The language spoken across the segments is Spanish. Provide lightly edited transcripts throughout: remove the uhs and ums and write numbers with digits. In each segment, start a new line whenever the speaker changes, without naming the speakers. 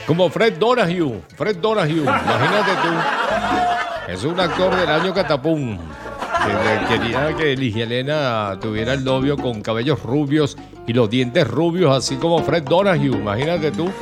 Como Fred Donahue, imagínate tú. Es un actor del año Catapum. Que quería que Ligia Elena tuviera el novio con cabellos rubios y los dientes rubios, así como Fred Donahue, imagínate tú.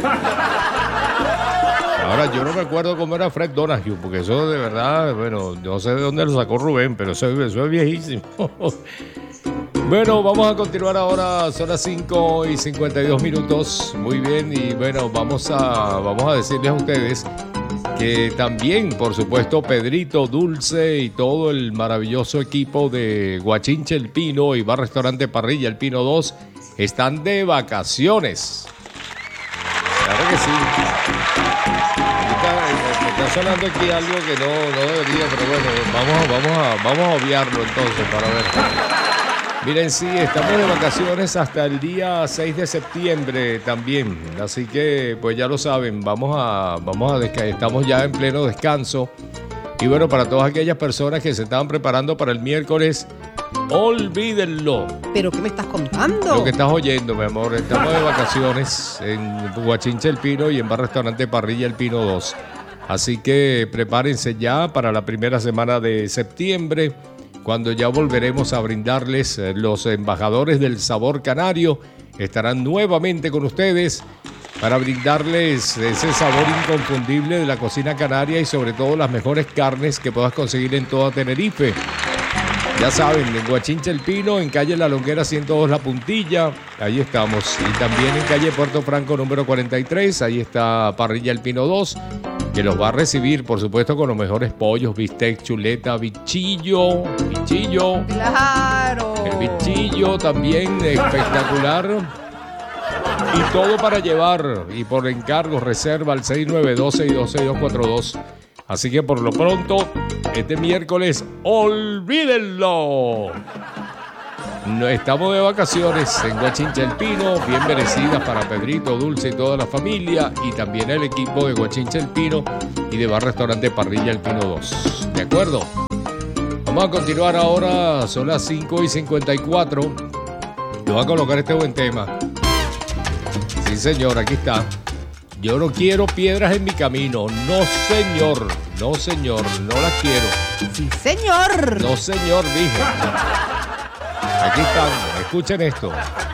Ahora, yo no me acuerdo cómo era Fred Donahue, porque eso de verdad, bueno, no sé de dónde lo sacó Rubén, pero eso es viejísimo. Bueno, vamos a continuar ahora, son las 5:52. Muy bien, y bueno, vamos a decirles a ustedes que también, por supuesto, Pedrito, Dulce y todo el maravilloso equipo de Guachinche El Pino y Bar Restaurante Parrilla El Pino 2 están de vacaciones. Claro que sí. Me está sonando aquí algo que no debería, pero bueno, vamos a obviarlo entonces para ver. Miren, sí, estamos de vacaciones hasta el día 6 de septiembre también, así que pues ya lo saben, estamos ya en pleno descanso. Y bueno, para todas aquellas personas que se estaban preparando para el miércoles, olvídenlo.
¿Pero qué me estás contando?
Lo que estás oyendo, mi amor, estamos de vacaciones en Guachinche El Pino y en Bar Restaurante Parrilla El Pino 2. Así que prepárense ya para la primera semana de septiembre, cuando ya volveremos a brindarles los embajadores del sabor canario. Estarán nuevamente con ustedes para brindarles ese sabor inconfundible de la cocina canaria y sobre todo las mejores carnes que puedas conseguir en toda Tenerife. Ya saben, en Guachinche El Pino, en calle La Longuera 102 La Puntilla, ahí estamos. Y también en calle Puerto Franco número 43, ahí está Parrilla El Pino 2, que los va a recibir, por supuesto, con los mejores pollos, bistec, chuleta, bichillo.
¡Claro!
El bichillo también espectacular. Y todo para llevar. Y por encargo, reserva al 692-626-242. Así que por lo pronto, este miércoles, olvídenlo. No, estamos de vacaciones en Guachinche El Pino, bien merecidas para Pedrito, Dulce y toda la familia, y también el equipo de Guachinche El Pino y de Bar Restaurante Parrilla El Pino 2. ¿De acuerdo? Vamos a continuar ahora, son las 5:54. Yo voy a colocar este buen tema. Sí, señor, aquí está. Yo no quiero piedras en mi camino. No, señor. No, señor. No las quiero.
Sí, señor.
No, señor, dije. Aquí están. Escuchen esto.